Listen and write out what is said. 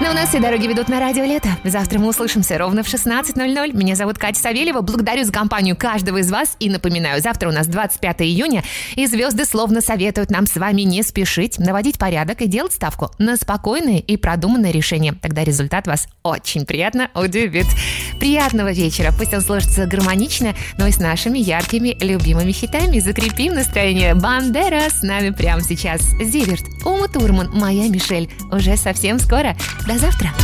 Ну, у нас все дороги ведут на радио Лето. Завтра мы услышимся ровно в 16:00. Меня зовут Катя Савельева. Благодарю за компанию каждого из вас. И напоминаю, завтра у нас 25 июня, и звезды словно советуют нам с вами не спешить, наводить порядок и делать ставку на спокойные и продуманные решения. Тогда результат вас очень приятно удивит. Приятного вечера. Пусть он сложится гармонично, но и с нашими яркими, любимыми хитами. Закрепим настроение. Бандера с нами прямо сейчас. Зиверт, Ума Турман, моя Мишель. Уже совсем скоро. До завтра.